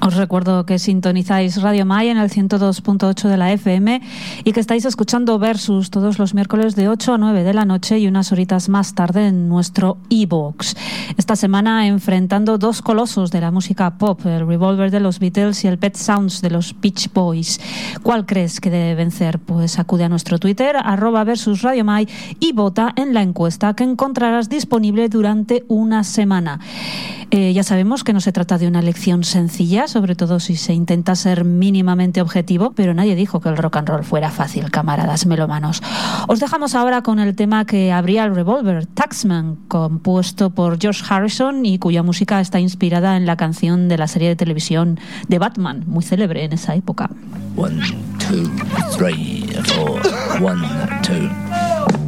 Os recuerdo que sintonizáis Radio Maya en el 102.8 de la FM y que estáis escuchando Versus todos los miércoles de 8 a 9 de la noche y unas horitas más tarde en nuestro iVoox. Esta semana enfrentando dos colosos de la música pop, el Revolver de los Beatles y el Pet Sounds de los Beach Boys. ¿Cuál crees que debe vencer? Pues acude a nuestro Twitter, @versusradiomai, y vota en la encuesta que encontrarás disponible durante una semana. Ya sabemos que no se trata de una elección sencilla, sobre todo si se intenta ser mínimamente objetivo, pero nadie dijo que el rock and roll fuera fácil, camaradas melómanos. Os dejamos ahora con el tema que abría el Revolver, Taxman, compuesto por George Harrison y cuya música está inspirada en la canción de la serie de televisión de Batman, muy célebre en esa época. 1, 2, 3, 4, 1, 2